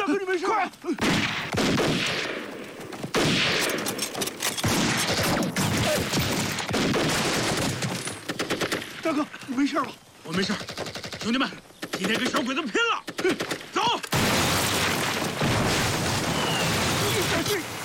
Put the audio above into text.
哥，你没事吧？大哥，你没事吧？ 我没事。兄弟们，今天跟小鬼子拼了！走！ 小心！